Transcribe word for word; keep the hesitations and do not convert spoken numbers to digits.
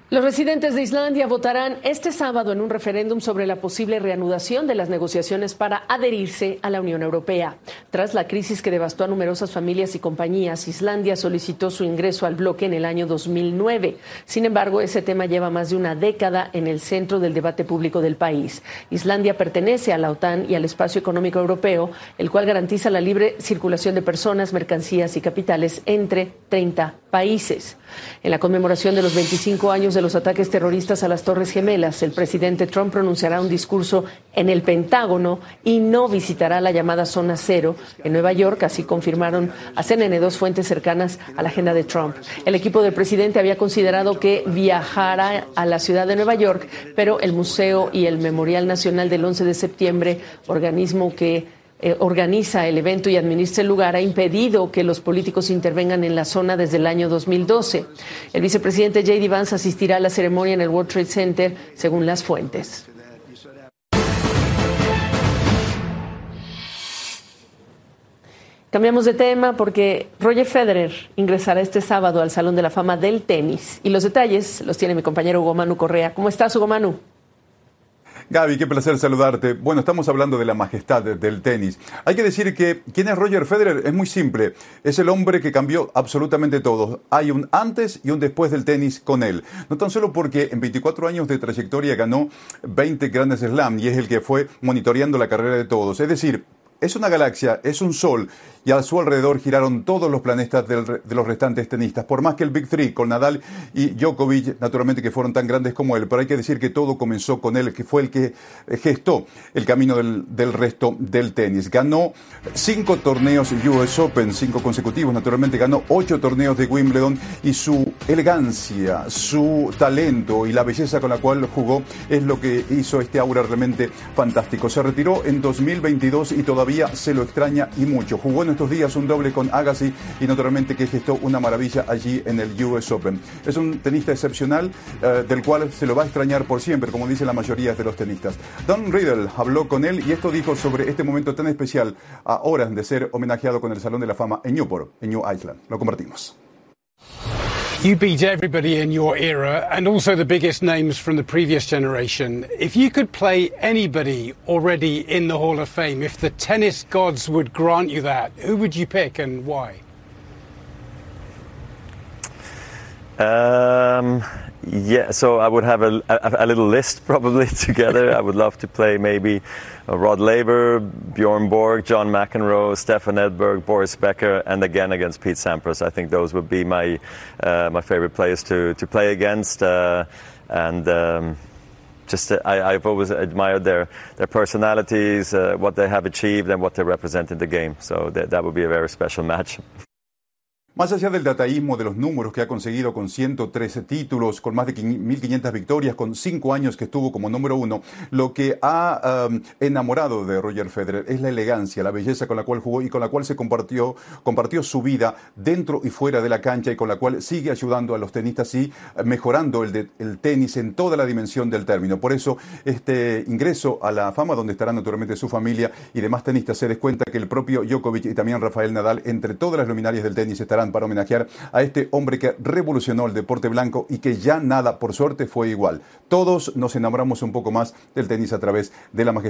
Los residentes de Islandia votarán este sábado en un referéndum sobre la posible reanudación de las negociaciones para adherirse a la Unión Europea. Tras la crisis que devastó a numerosas familias y compañías, Islandia solicitó su ingreso al bloque en el año dos mil nueve. Sin embargo, ese tema lleva más de una década en el centro del debate público del país. Islandia pertenece a la OTAN y al Espacio Económico Europeo, el cual garantiza la libre circulación de personas, mercancías y capitales entre treinta países. En la conmemoración de los veinticinco años de los ataques terroristas a las Torres Gemelas, el presidente Trump pronunciará un discurso en el Pentágono y no visitará la llamada Zona Cero en Nueva York, así confirmaron a C N N dos fuentes cercanas a la agenda de Trump. El equipo del presidente había considerado que viajara a la ciudad de Nueva York, pero el Museo y el Memorial Nacional del once de septiembre, organismo que Eh, organiza el evento y administra el lugar, ha impedido que los políticos intervengan en la zona desde el año dos mil doce. El vicepresidente J D Vance asistirá a la ceremonia en el World Trade Center, según las fuentes. Cambiamos de tema porque Roger Federer ingresará este sábado al Salón de la Fama del Tenis. Y los detalles los tiene mi compañero Hugo Manu Correa. ¿Cómo estás, Hugo Manu? Gaby, qué placer saludarte. Bueno, estamos hablando de la majestad del tenis. Hay que decir que ¿quién es Roger Federer? Es muy simple. Es el hombre que cambió absolutamente todo. Hay un antes y un después del tenis con él. No tan solo porque en veinticuatro años de trayectoria ganó veinte Grandes Slam y es el que fue monitoreando la carrera de todos. Es decir, es una galaxia, es un sol, y a su alrededor giraron todos los planetas del, de los restantes tenistas. Por más que el Big Three, con Nadal y Djokovic, naturalmente que fueron tan grandes como él, pero hay que decir que todo comenzó con él, que fue el que gestó el camino del, del resto del tenis. Ganó cinco torneos U S Open, cinco consecutivos, naturalmente ganó ocho torneos de Wimbledon, y su elegancia, su talento y la belleza con la cual jugó es lo que hizo este aura realmente fantástico. Se retiró en dos mil veintidós y todavía se lo extraña y mucho. Jugó en estos días un doble con Agassi y naturalmente que gestó una maravilla allí en el U S Open. Es un tenista excepcional eh, del cual se lo va a extrañar por siempre, como dicen la mayoría de los tenistas. Don Riddle habló con él y esto dijo sobre este momento tan especial a horas de ser homenajeado con el Salón de la Fama en Newport, en New Iceland. Lo compartimos. You beat everybody in your era and also the biggest names from the previous generation. If you could play anybody already in the Hall of Fame, if the tennis gods would grant you that, who would you pick and why? Um, yeah, so I would have a, a, a little list probably together. I would love to play maybe uh, Rod Laver, Bjorn Borg, John McEnroe, Stefan Edberg, Boris Becker, and again against Pete Sampras. I think those would be my uh, my favorite players to, to play against. Uh, and um, just uh, I, I've always admired their, their personalities, uh, what they have achieved, and what they represent in the game. So that, that would be a very special match. Más allá del dataísmo de los números que ha conseguido con ciento trece títulos, con más de mil quinientas victorias, con cinco años que estuvo como número uno, lo que ha um, enamorado de Roger Federer es la elegancia, la belleza con la cual jugó y con la cual se compartió, compartió su vida dentro y fuera de la cancha, y con la cual sigue ayudando a los tenistas y mejorando el, de, el tenis en toda la dimensión del término. Por eso este ingreso a la fama, donde estará naturalmente su familia y demás tenistas, se des cuenta que el propio Djokovic y también Rafael Nadal, entre todas las luminarias del tenis, estarán para homenajear a este hombre que revolucionó el deporte blanco y que ya nada, por suerte, fue igual. Todos nos enamoramos un poco más del tenis a través de la majestad